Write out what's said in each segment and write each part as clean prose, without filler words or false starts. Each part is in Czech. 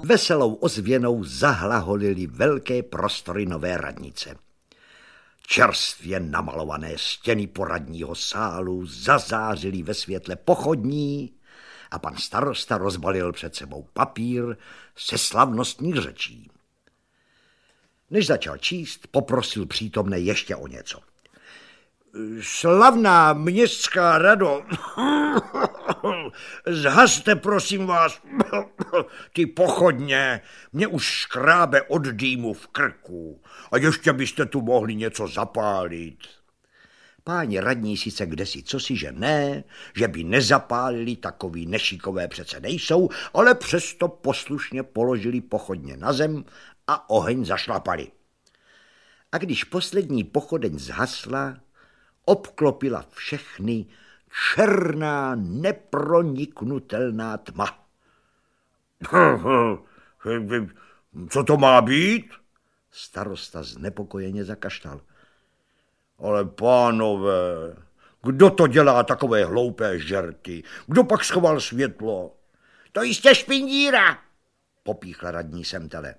veselou ozvěnou zahlaholily velké prostory nové radnice. Čerstvě namalované stěny poradního sálu zazářily ve světle pochodní a pan starosta rozbalil před sebou papír se slavnostní řečí. Než začal číst, poprosil přítomné ještě o něco. Slavná městská rado, zhaste, prosím vás, ty pochodně, mě už škrábe od dýmu v krku a ještě byste tu mohli něco zapálit. Páni radní sice kdesi cosi, že ne, že by nezapálili, takový nešikové přece nejsou, ale přesto poslušně položili pochodně na zem a oheň zašlapali. A když poslední pochodeň zhasla, obklopila všechny černá, neproniknutelná tma. Co to má být? Starosta znepokojeně zakaštal. Ale pánové, kdo to dělá takové hloupé žerty? Kdo pak schoval světlo? To jistě špindíra, popíchla radní Semtele.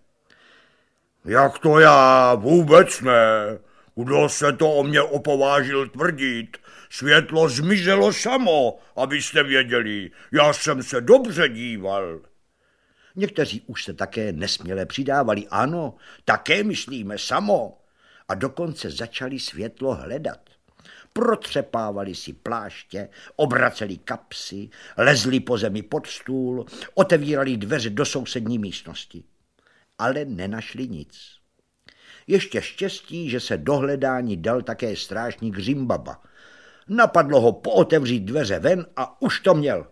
Jak to já? Vůbec ne. Kdo se to o mě opovážil tvrdit? Světlo zmizelo samo, abyste věděli. Já jsem se dobře díval. Někteří už se také nesměle přidávali. Ano, také myslíme samo. A dokonce začali světlo hledat. Protřepávali si pláště, obraceli kapsy, lezli po zemi pod stůl, otevírali dveře do sousední místnosti. Ale nenašli nic. Ještě štěstí, že se do hledání dal také strážník Řimbaba. Napadlo ho pootevřít dveře ven a už to měl.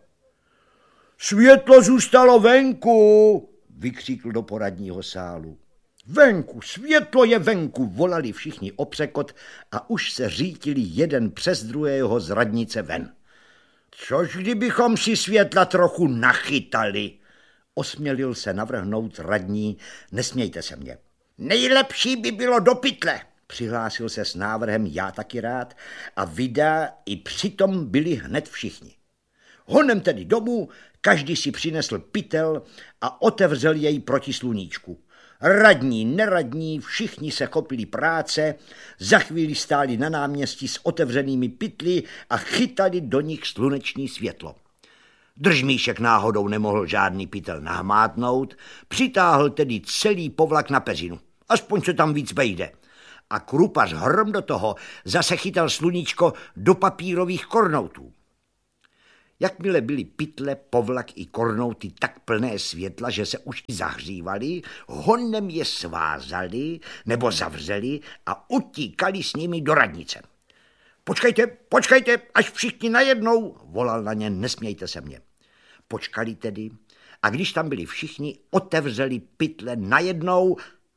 Světlo zůstalo venku, vykřikl do poradního sálu. Venku, světlo je venku, volali všichni o překot a už se řítili jeden přes druhého z radnice ven. Což kdybychom si světla trochu nachytali, osmělil se navrhnout radní, nesmějte se mě. Nejlepší by bylo do pytle, přihlásil se s návrhem já taky rád a vida i přitom byli hned všichni. Honem tedy domů, každý si přinesl pytel a otevřel jej proti sluníčku. Radní, neradní, všichni se chopili práce, za chvíli stáli na náměstí s otevřenými pytly a chytali do nich sluneční světlo. Držmíšek náhodou nemohl žádný pytel nahmátnout, přitáhl tedy celý povlak na peřinu. Aspoň se tam víc vejde. A Krupař hrom do toho zase chytal sluníčko do papírových kornoutů. Jakmile byly pytle, povlak i kornouty tak plné světla, že se už i zahřívali, honem je svázali nebo zavřeli a utíkali s nimi do radnice. Počkejte, až všichni najednou, volal na ně, nesmějte se mě. Počkali tedy a když tam byli všichni, otevřeli pytle najednou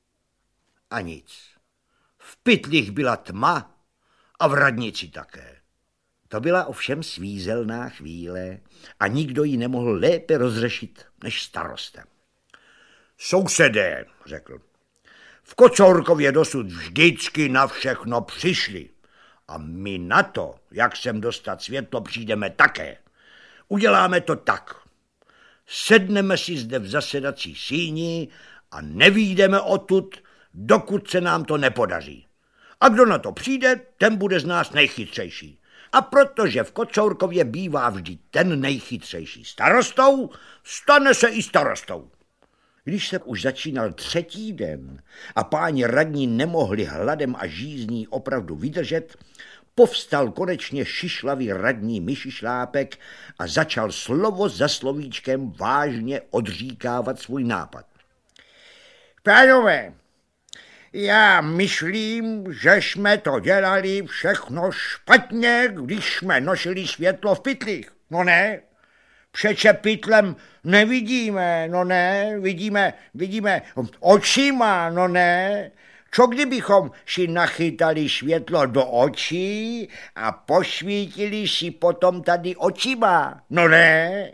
a nic. V pytlích byla tma a v radnici také. To byla ovšem svízelná chvíle a nikdo ji nemohl lépe rozřešit než starosta. Sousedé, řekl, v Kocourkově dosud vždycky na všechno přišli a my na to, jak sem dostat světlo, přijdeme také. Uděláme to tak. Sedneme si zde v zasedací síni a nevyjdeme odtud, dokud se nám to nepodaří. A kdo na to přijde, ten bude z nás nejchytřejší. A protože v Kocourkově bývá vždy ten nejchytřejší starostou, stane se i starostou. Když se už začínal třetí den a páni radní nemohli hladem a žízní opravdu vydržet, povstal konečně šišlavý radní Myšišlápek a začal slovo za slovíčkem vážně odříkávat svůj nápad. Pánové, já myslím, že jsme to dělali všechno špatně, když jsme nosili světlo v pytlích. No ne, přece pytlem nevidíme, no ne, vidíme očima, no ne. Co kdybychom si nachytali světlo do očí a posvítili si potom tady očima, no ne.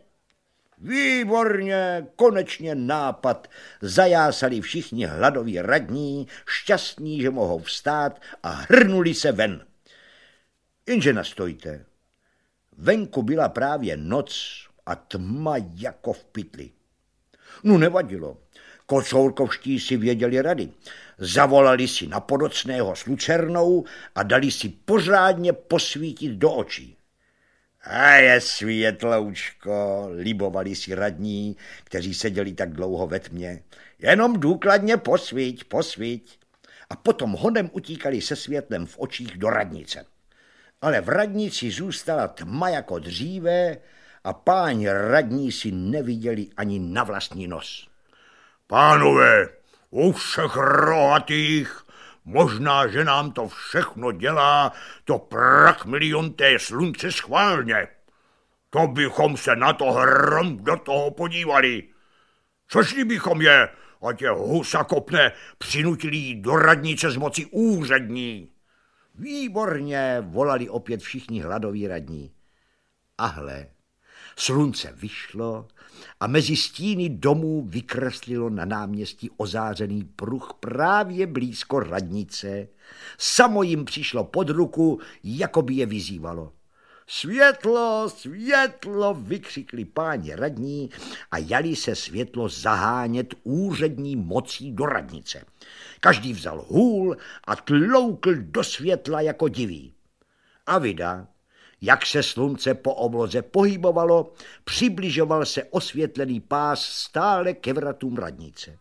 Výborně, konečně nápad, zajásali všichni hladoví radní, šťastní, že mohou vstát a hrnuli se ven. Jenže nastojte, venku byla právě noc a tma jako v pytli. No nevadilo. Kocourkovští si věděli rady. Zavolali si na Podocného s lucernou a dali si pořádně posvítit do očí. A je světloučko, libovali si radní, kteří seděli tak dlouho ve tmě. Jenom důkladně posvíť, posvíť. A potom honem utíkali se světlem v očích do radnice. Ale v radnici zůstala tma jako dříve a páni radní si neviděli ani na vlastní nos. Pánové, u všech rohatých, možná, že nám to všechno dělá to prach milionté slunce schválně. To bychom se na to hrom do toho podívali. Což bychom je, ať je husa kopne, přinutili jít do radnice z moci úřední. Výborně, volali opět všichni hladoví radní. A hle, slunce vyšlo a mezi stíny domů vykreslilo na náměstí ozářený pruh právě blízko radnice. Samo jim přišlo pod ruku, jako by je vyzývalo. Světlo, světlo, vykřikli páni radní a jali se světlo zahánět úřední mocí do radnice. Každý vzal hůl a tloukl do světla jako divý. A vida, jak se slunce po obloze pohybovalo, přibližoval se osvětlený pás stále ke vratům radnice.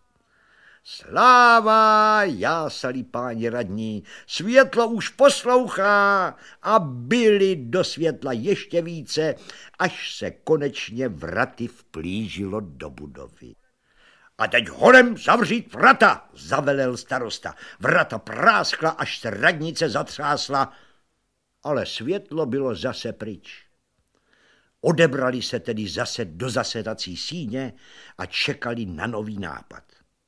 Sláva, jásali páni radní, světlo už poslouchá a byli do světla ještě více, až se konečně vraty vplížilo do budovy. A teď honem zavřít vrata, zavelel starosta. Vrata práskla, až se radnice zatřásla, ale světlo bylo zase pryč. Odebrali se tedy zase do zasedací síně a čekali na nový nápad.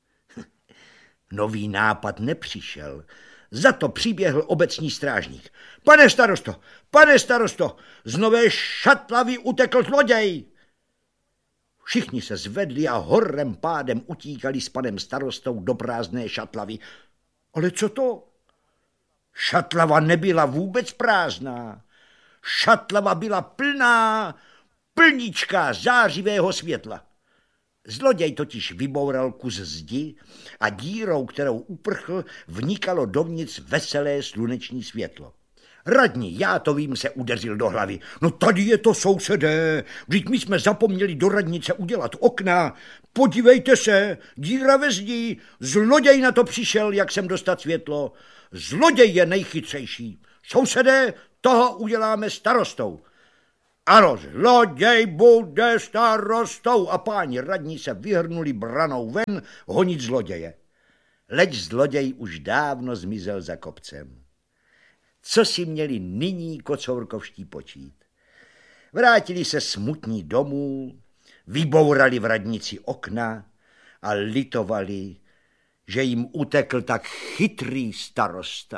Nový nápad nepřišel, za to přiběhl obecní strážník. Pane starosto, z Nové Šatlavy utekl zloděj. Všichni se zvedli a horem pádem utíkali s panem starostou do prázdné Šatlavy. Ale co to? Šatlava nebyla vůbec prázdná. Šatlava byla plná, plnička zářivého světla. Zloděj totiž vyboural kus zdi a dírou, kterou uprchl, vnikalo dovnitř veselé sluneční světlo. Radní, já to vím, se udeřil do hlavy. No tady je to, sousedé, vždyť my jsme zapomněli do radnice udělat okna. Podívejte se, díra ve zdi, zloděj na to přišel, jak sem dostat světlo. Zloděj je nejchytřejší. Sousedé, toho uděláme starostou. Ano, zloděj bude starostou. A páni radní se vyhrnuli branou ven honit zloděje. Leč zloděj už dávno zmizel za kopcem. Co si měli nyní kocourkovští počít? Vrátili se smutní domů, vybourali v radnici okna a litovali, že jim utekl tak chytrý starosta.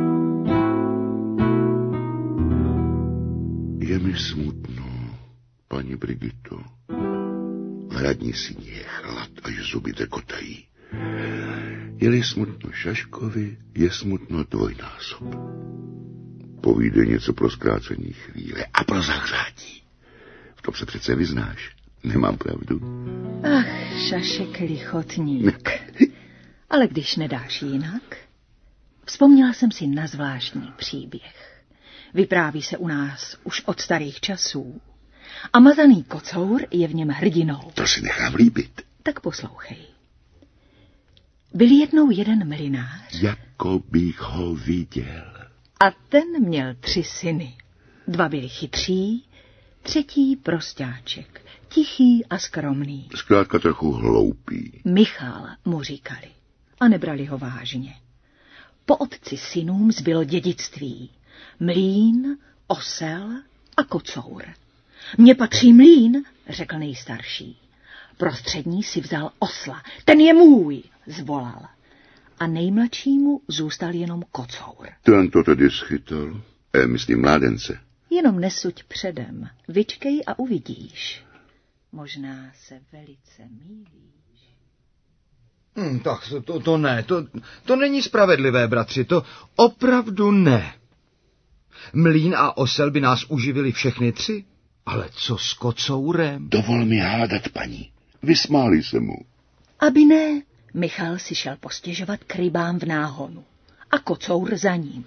Je mi smutno, paní Brigito. V radnici je chlad, až zuby tekotají. Je-li smutno Šaškovi, je smutno dvojnásob. Povídej něco pro zkrácení chvíle a pro zahřátí. V tom se přece vyznáš. Nemám pravdu? Ach, Šašek lichotník. Ale když nedáš jinak, vzpomněla jsem si na zvláštní příběh. Vypráví se u nás už od starých časů. A mazaný kocour je v něm hrdinou. To si nechám líbit. Tak poslouchej. Byl jednou jeden mlynář. Jako bych ho viděl. A ten měl 3 syny. 2 byli chytří, 3. prostáček, tichý a skromný. Zkrátka trochu hloupý. Michal mu říkali a nebrali ho vážně. Po otci synům zbylo dědictví. Mlýn, osel a kocour. Mně patří mlýn, řekl nejstarší. Prostřední si vzal osla. Ten je můj, zvolal. A nejmladšímu zůstal jenom kocour. Ten to tedy schytal. Myslím mládence. Jenom nesuď předem. Vyčkej a uvidíš. Možná se velice mýlíš. Tak to ne. To není spravedlivé, bratři. To opravdu ne. Mlýn a osel by nás uživili všechny 3. Ale co s kocourem? Dovol mi hádat, paní. Vysmáli se mu. Aby ne, Michal si šel postěžovat k rybám v náhonu a Kocour za ním.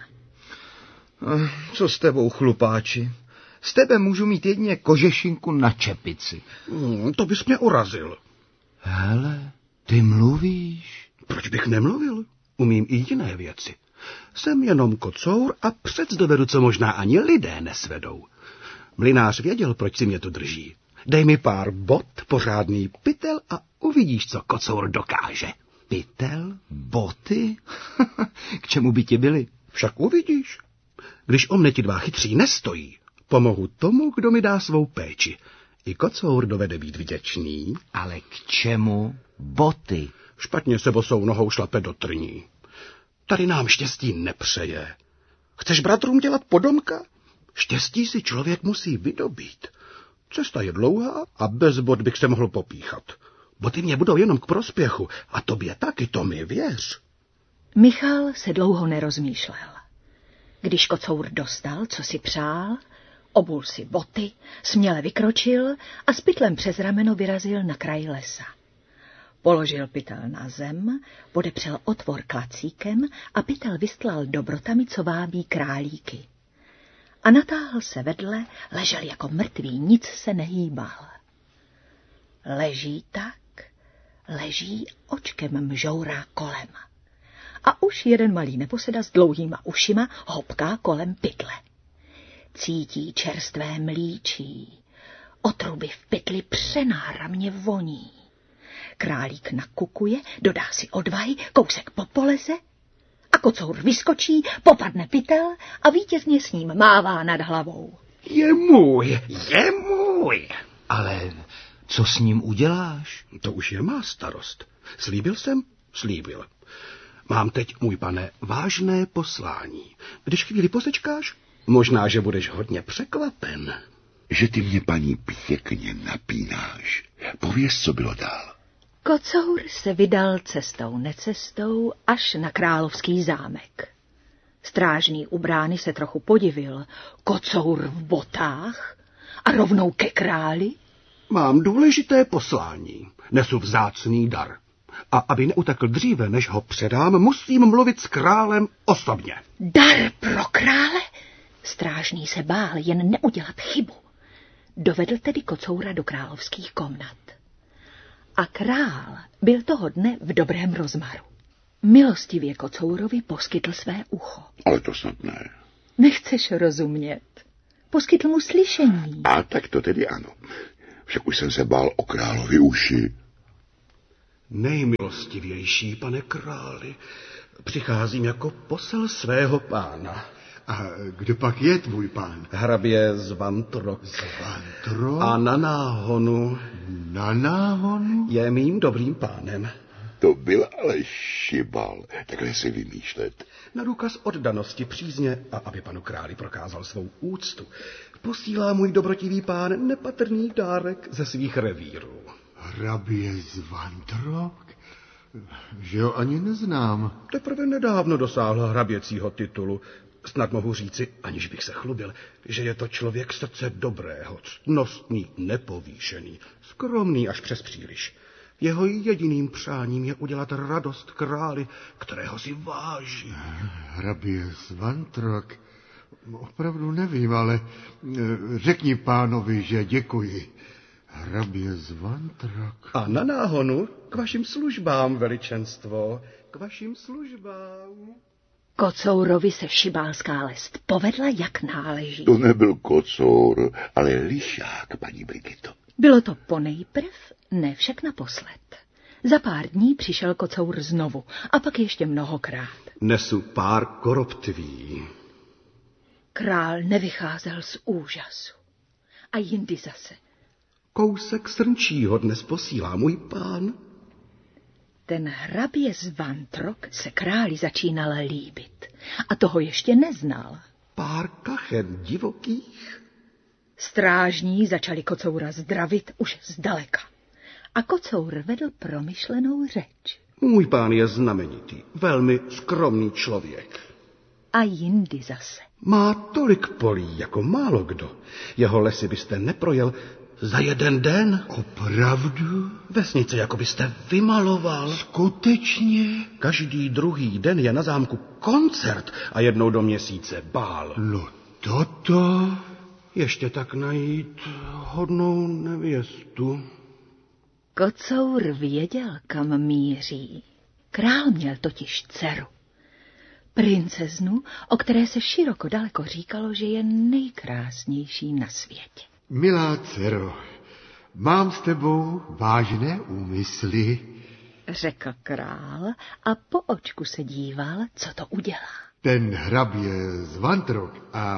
Co s tebou, chlupáči? Z tebe můžu mít jedině kožešinku na čepici. To bys mě urazil. Hele, ty mluvíš? Proč bych nemluvil? Umím i jiné věci. Jsem jenom Kocour a předdovedu, co možná ani lidé nesvedou. Mlynář věděl, proč si mě tu drží. Dej mi pár bot, pořádný pytel a uvidíš, co Kocour dokáže. Pytel? Boty? K čemu by ti byly? Však uvidíš. Když o mne ti dva chytří nestojí, pomohu tomu, kdo mi dá svou péči. I Kocour dovede být vděčný. Ale k čemu boty? Špatně se bosou nohou šlape do trní. Tady nám štěstí nepřeje. Chceš bratrům dělat podomka? Štěstí si člověk musí vydobít. Cesta je dlouhá a bez bot bych se mohl popíchat. Boty mě budou jenom k prospěchu a tobě taky, to mi věř. Michal se dlouho nerozmýšlel. Když Kocour dostal, co si přál, obul si boty, směle vykročil a s pytlem přes rameno vyrazil na kraj lesa. Položil pytel na zem, podepřel otvor klacíkem a pytel vystlal dobrotami, co vábí králíky. A natáhl se vedle, ležel jako mrtvý, nic se nehýbal. Leží tak, leží, očkem mžourá kolem. A už jeden malý neposeda s dlouhýma ušima hopká kolem pytle. Cítí čerstvé mlíčí, otruby v pytli přenáramně voní. Králík nakukuje, dodá si odvahy, kousek popoleze a Kocour vyskočí, popadne pytel a vítězně s ním mává nad hlavou. Je můj, je můj. Ale co s ním uděláš? To už je má starost. Slíbil jsem? Slíbil. Mám teď, můj pane, vážné poslání. Když chvíli posečkáš, možná, že budeš hodně překvapen. Že ty mě, paní, pěkně napínáš. Pověz, co bylo dál. Kocour se vydal cestou necestou až na královský zámek. Strážný u brány se trochu podivil. Kocour v botách a rovnou ke králi? Mám důležité poslání. Nesu vzácný dar. A aby neutekl dříve, než ho předám, musím mluvit s králem osobně. Dar pro krále? Strážný se bál jen neudělat chybu. Dovedl tedy Kocoura do královských komnat. A král byl toho dne v dobrém rozmaru. Milostivě Kocourovi poskytl své ucho. Ale to snad ne. Nechceš rozumět. Poskytl mu slyšení. A tak to tedy ano. Však už jsem se bál o královi uši. Nejmilostivější, pane králi, přicházím jako posel svého pána. A kdo pak je tvůj pán? Hrabě Zvantrok. Zvantrok? A na náhonu. Na náhonu? Je mým dobrým pánem. To byl ale šibal, takhle si vymýšlet. Na důkaz oddanosti, přízně a aby panu králi prokázal svou úctu, posílá můj dobrotivý pán nepatrný dárek ze svých revírů. Hrabě Zvantrok? Že ho ani neznám. Teprve nedávno dosáhl hraběcího titulu. Snad mohu říci, aniž bych se chlubil, že je to člověk srdce dobrého, ctnostný, nepovýšený, skromný až přes příliš. Jeho jediným přáním je udělat radost králi, kterého si váží. Hrabě Zvantrok, opravdu nevím, ale řekni pánovi, že děkuji. Hrabě Zvantrok. A na náhonu k vašim službám, veličenstvo, k vašim službám. Kocourovi se šibálská lest povedla, jak náleží. To nebyl Kocour, ale lišák, paní Brigito. Bylo to ponejprv, ne však naposled. Za pár dní přišel Kocour znovu a pak ještě mnohokrát. Nesu pár koroptví. Král nevycházel z úžasu. A jindy zase. Kousek srnčího dnes posílá můj pán. Ten hrabě Zvantrok se králi začínal líbit. A toho ještě neznal. Pár kachen divokých. Strážní začali Kocoura zdravit už zdaleka. A Kocour vedl promyšlenou řeč. Můj pán je znamenitý, velmi skromný člověk. A jindy zase. Má tolik polí, jako málo kdo. Jeho lesy byste neprojel, Za jeden den? Opravdu? Vesnice, jako byste vymaloval. Skutečně? Každý druhý den je na zámku koncert a jednou do měsíce bál. No toto... Ještě tak najít hodnou nevěstu. Kocour věděl, kam míří. Král měl totiž dceru. Princeznu, o které se široko daleko říkalo, že je nejkrásnější na světě. Milá dcero, mám s tebou vážné úmysly, řekl král a po očku se díval, co to udělá. Ten hrabě z Vantrok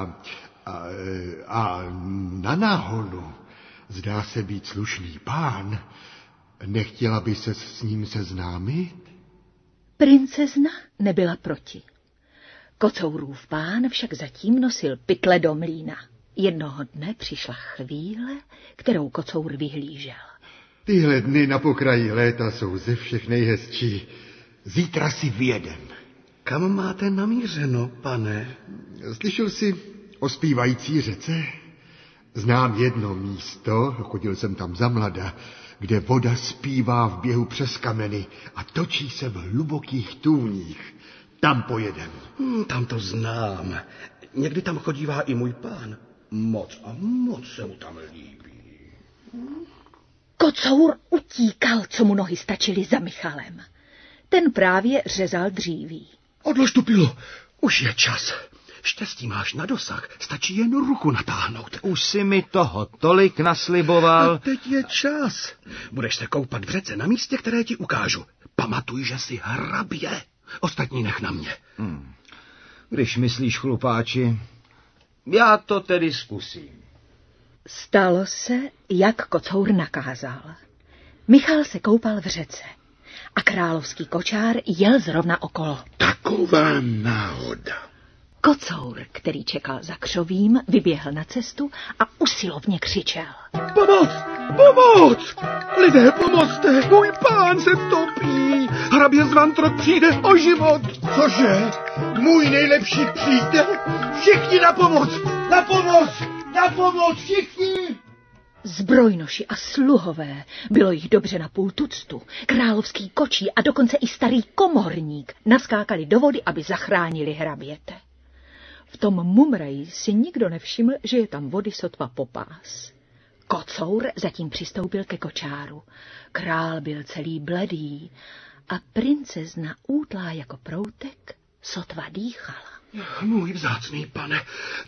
a na náhonu zdá se být slušný pán. Nechtěla by se s ním seznámit? Princezna nebyla proti. Kocourův pán však zatím nosil pytle do mlýna. Jednoho dne přišla chvíle, kterou kocour vyhlížel. Tyhle dny na pokraji léta jsou ze všech nejhezčí. Zítra si vyjedem. Kam máte namířeno, pane? Slyšel jsi o zpívající řece? Znám jedno místo, chodil jsem tam za mlada, kde voda zpívá v běhu přes kameny a točí se v hlubokých tůních. Tam pojedem. Tam to znám. Někdy tam chodívá i můj pán. Moc a moc se mu tam líbí. Kocour utíkal, co mu nohy stačily za Michalem. Ten právě řezal dříví. Odlož tu pilu, už je čas. Štěstí máš na dosah, stačí jen ruku natáhnout. Už si mi toho tolik nasliboval. A teď je čas. Budeš se koupat v řece na místě, které ti ukážu. Pamatuj, že jsi hrabě. Ostatní nech na mě. Když myslíš, chlupáči, já to tedy zkusím. Stalo se, jak kocour nakázal. Michal se koupal v řece a královský kočár jel zrovna okolo. Taková náhoda. Kocour, který čekal za křovím, vyběhl na cestu a usilovně křičel. Pomoc! Pomoc! Lidé, pomozte! Můj pán se topí! Hrabě z Vantrok přijde o život! Cože? Můj nejlepší přítel? Všichni na pomoc! Na pomoc! Na pomoc! Všichni! Zbrojnoši a sluhové, bylo jich dobře na půl tuctu, královský kočí a dokonce i starý komorník naskákali do vody, aby zachránili hraběte. V tom mumraji si nikdo nevšiml, že je tam vody sotva po pás. Kocour zatím přistoupil ke kočáru. Král byl celý bledý a princezna útlá jako proutek sotva dýchala. Můj vzácný pane,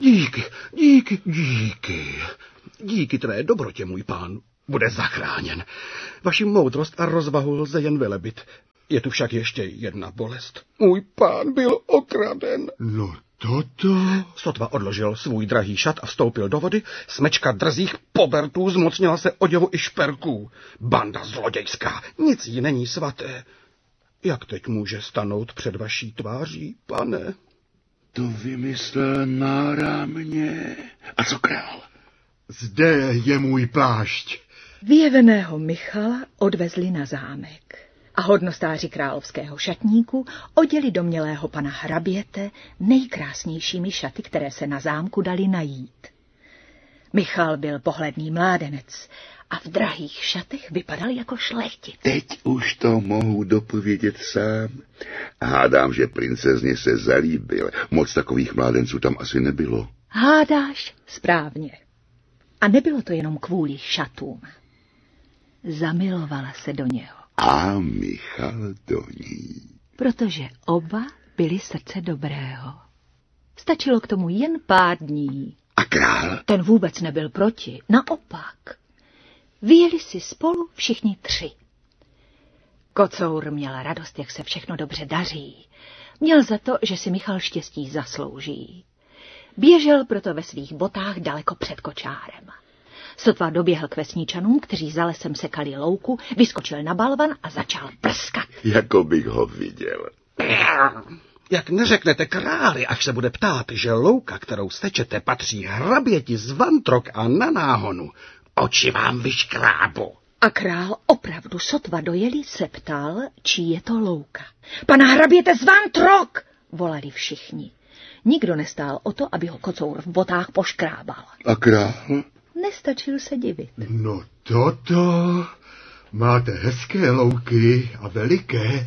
díky. Díky tvé dobrotě, můj pán, bude zachráněn. Vaši moudrost a rozvahu lze jen velebit. Je tu však ještě jedna bolest. Můj pán byl okraden. No toto... Sotva odložil svůj drahý šat a vstoupil do vody, smečka drzých pobertů zmocnila se oděvu i šperků. Banda zlodějská, nic jí není svaté. Jak teď může stanout před vaší tváří, pane? To vymyslel náramně. A co král? Zde je můj plášť. Vyjeveného Michala odvezli na zámek a hodnostáři královského šatníku oděli domnělého pana hraběte nejkrásnějšími šaty, které se na zámku dali najít. Michal byl pohledný mládenec a v drahých šatech vypadal jako šlechtic. Teď už to mohu dopovědět sám. Hádám, že princezně se zalíbil. Moc takových mládenců tam asi nebylo. Hádáš správně. A nebylo to jenom kvůli šatům. Zamilovala se do něho. A Michal do ní. Protože oba byli srdce dobrého. Stačilo k tomu jen pár dní. A král? Ten vůbec nebyl proti, naopak. Vyjeli si spolu všichni tři. Kocour měl radost, jak se všechno dobře daří. Měl za to, že si Michal štěstí zaslouží. Běžel proto ve svých botách daleko před kočárem. Sotva doběhl k vesničanům, kteří za lesem sekali louku, vyskočil na balvan a začal prskat. Jako bych ho viděl. Jak neřeknete králi, až se bude ptát, že louka, kterou stečete, patří hraběti z Vantrok a na náhonu. Oči vám vyškrábu. A král opravdu sotva dojeli se ptal, čí je to louka. Pana hraběte z Vantrok, volali všichni. Nikdo nestál o to, aby ho Kocour v botách poškrábal. A král? nestačil se divit. No toto, máte hezké louky a veliké.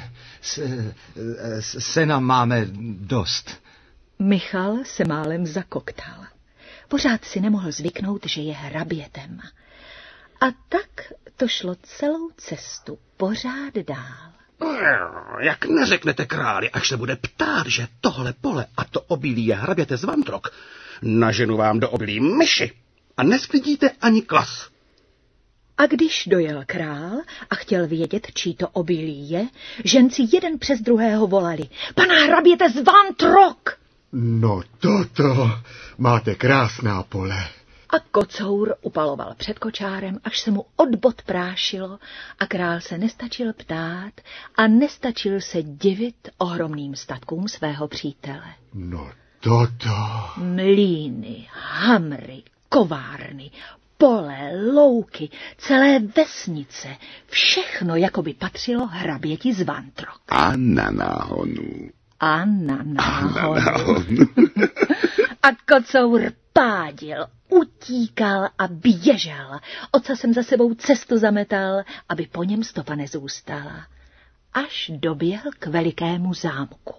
Sena máme dost. Michal se málem zakoktal. Pořád si nemohl zvyknout, že je hrabětem. A tak to šlo celou cestu pořád dál. Jak neřeknete králi, až se bude ptát, že tohle pole a to obilí je hraběte z Vantrok, naženu vám do obilí myši a nesklidíte ani klas. A když dojel král a chtěl vědět, čí to obilí je, ženci jeden přes druhého volali: Pana hraběte z Vantrok! No toto, máte krásná pole. A kocour upaloval před kočárem, až se mu od bot prášilo a král se nestačil ptát a nestačil se divit ohromným statkům svého přítele. No toto. Mlýny, hamry, kovárny, pole, louky, celé vesnice, všechno jakoby patřilo hraběti z Vantrok. A na náhonu. A na náhonu. A kocour pádil, utíkal a běžel. Ocasem za sebou cestu zametal, aby po něm stopa nezůstala. Až doběhl k velikému zámku.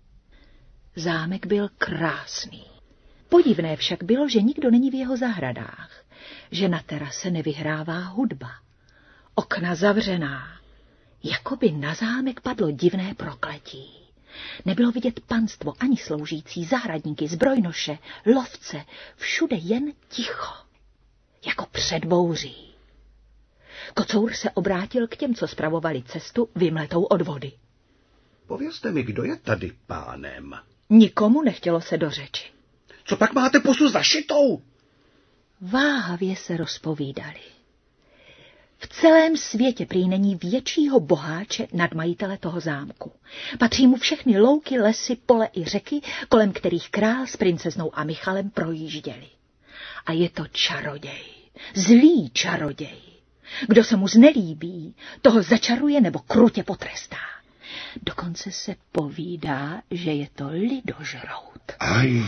Zámek byl krásný. Podivné však bylo, že nikdo není v jeho zahradách, že na terase nevyhrává hudba. Okna zavřená. Jakoby na zámek padlo divné prokletí. Nebylo vidět panstvo ani sloužící, zahradníky, zbrojnoše, lovce, všude jen ticho, jako před bouří. Kocour se obrátil k těm, co spravovali cestu vymletou od vody. Povězte mi, kdo je tady pánem? Nikomu nechtělo se do řeči. Co pak máte pusu zašitou? Váhavě se rozpovídali. V celém světě prý není většího boháče nad majitele toho zámku. Patří mu všechny louky, lesy, pole i řeky, kolem kterých král s princeznou a Michalem projížděli. A je to čaroděj, zlý čaroděj. Kdo se mu znelíbí, toho začaruje nebo krutě potrestá. Dokonce se povídá, že je to lidožrout. Aj.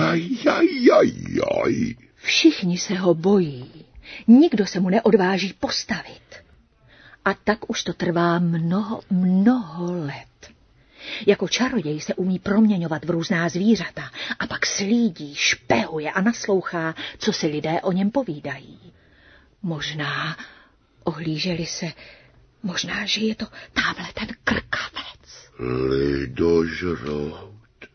Všichni se ho bojí. Nikdo se mu neodváží postavit. A tak už to trvá mnoho let. Jako čaroděj se umí proměňovat v různá zvířata a pak slídí, špehuje a naslouchá, co si lidé o něm povídají. Možná, ohlíželi se, možná, že je to tamhle ten krkavec. Lidožrout,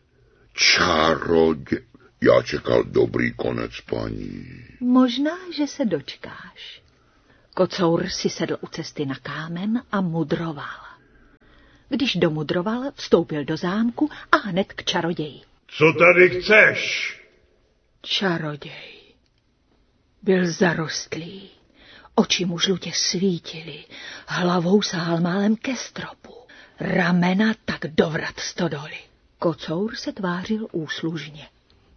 čaroděj. Já čekal dobrý konec, paní. Možná, že se dočkáš. Kocour si sedl u cesty na kámen a mudroval. Když domudroval, vstoupil do zámku a hned k čaroději. Co tady chceš? Čaroděj byl zarostlý, oči mu žlutě svítily, hlavou sahal málem ke stropu, ramena tak dovrat stodoly. Kocour se tvářil úslužně.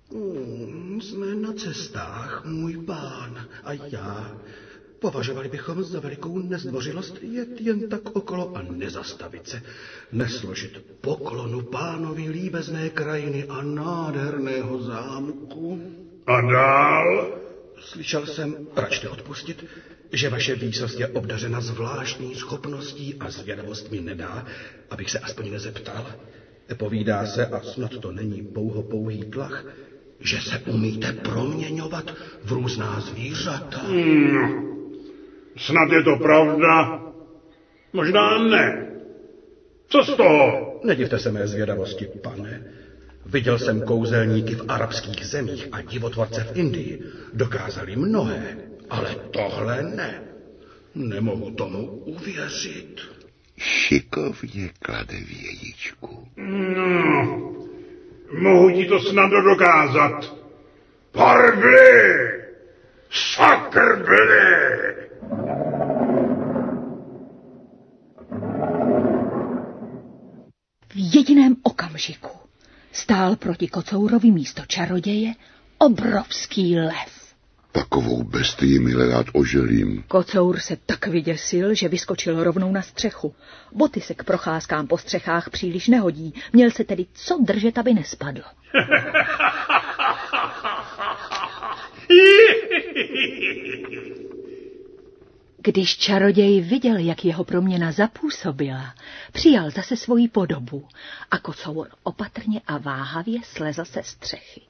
Jsme na cestách, můj pán a já. Považovali bychom za velikou nezdvořilost jet jen tak okolo a nezastavit se, nesložit poklonu pánovi líbezné krajiny a nádherného zámku. A dál? Slyšel jsem, račte odpustit, že vaše výsost je obdařena zvláštní schopností a zvědavost mi nedá, abych se aspoň nezeptal. Povídá se, a snad to není pouhý tlach, že se umíte proměňovat v různá zvířata. Snad je to pravda, možná ne. Co z toho? Nedivte se mé zvědavosti, pane. Viděl jsem kouzelníky v arabských zemích a divotvorce v Indii. Dokázali mnohé, ale tohle ne. Nemohu tomu uvěřit. Šikovně klade vějičku. No, mohu ti to snadno dokázat. Parvli! Sakrbli! V jediném okamžiku stál proti Kocourovi místo čaroděje obrovský lev. Takovou bestii milerád oželím. Kocour se tak vyděsil, že vyskočil rovnou na střechu. Boty se k procházkám po střechách příliš nehodí, měl se tedy co držet, aby nespadl. Když čaroděj viděl, jak jeho proměna zapůsobila, přijal zase svoji podobu a kocour opatrně a váhavě slezl se střechy.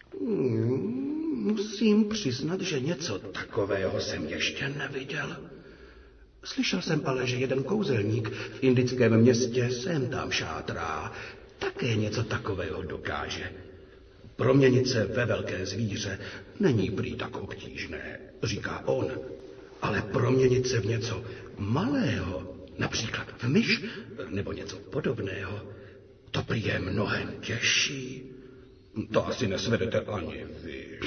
Musím přiznat, že něco takového jsem ještě neviděl. Slyšel jsem ale, že jeden kouzelník v indickém městě sem tam šátrá také něco takového dokáže. Proměnit se ve velké zvíře není prý tak obtížné, říká on. Ale proměnit se v něco malého, například v myš nebo něco podobného, to prý je mnohem těžší. To asi nesvedete ani vy.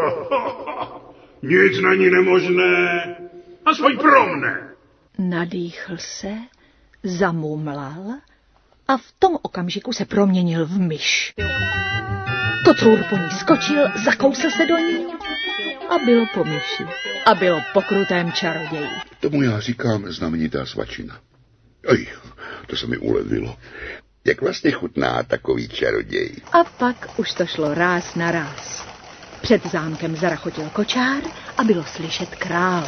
Nic není nemožné, aspoň pro mne. Nadýchl se, zamumlal a v tom okamžiku se proměnil v myš. Kocour po ní skočil, zakousl se do ní a bylo po myši. A bylo po krutém čaroději. Tomu já říkám znamenitá svačina. Oj, to se mi ulevilo. Jak vlastně chutná takový čaroděj. A pak už to šlo ráz na ráz. Před zámkem zarachotil kočár a bylo slyšet krále.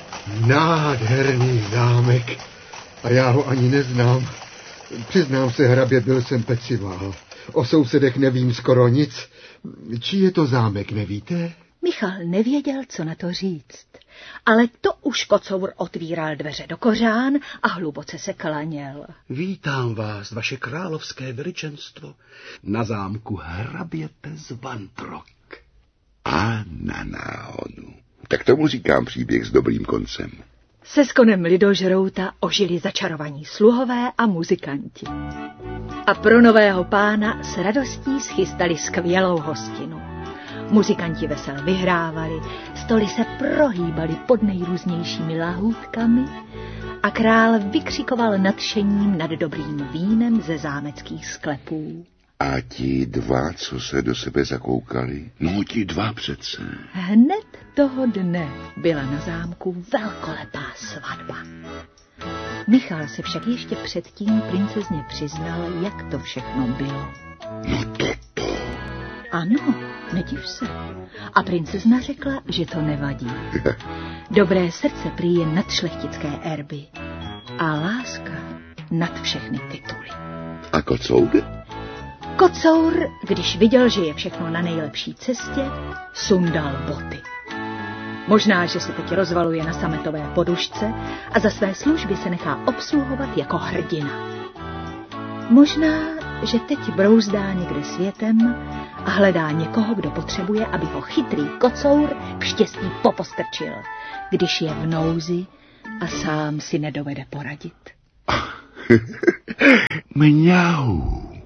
Nádherný zámek. A já ho ani neznám. Přiznám se, hrabě, byl jsem pecivál. O sousedech nevím skoro nic. Čí je to zámek, nevíte? Michal nevěděl, co na to říct, ale to už kocour otvíral dveře do kořán a hluboce se klaněl. Vítám vás, vaše královské veličenstvo, na zámku hraběte z Vantrok. A na náhodu. Tak tomu říkám příběh s dobrým koncem. Se skonem lidožrouta ožili začarovaní sluhové a muzikanti. A pro nového pána s radostí schystali skvělou hostinu. Muzikanti vesele vyhrávali, stoly se prohýbaly pod nejrůznějšími lahůdkami a král vykřikoval nadšením nad dobrým vínem ze zámeckých sklepů. A ti dva, co se do sebe zakoukali? No, ti dva přece. Hned toho dne byla na zámku velkolepá svatba. Michal se však ještě předtím princezně přiznal, jak to všechno bylo. No toto. Ano, nediv se. A princezna řekla, že to nevadí. Dobré srdce prý je nad šlechtické erby a láska nad všechny tituly. A kocour? Kocour, když viděl, že je všechno na nejlepší cestě, sundal boty. Možná, že se teď rozvaluje na sametové podušce a za své služby se nechá obsluhovat jako hrdina. Možná, že teď brouzdá někde světem a hledá někoho, kdo potřebuje, aby ho chytrý kocour k štěstí popostrčil, když je v nouzi a sám si nedovede poradit. Mňau.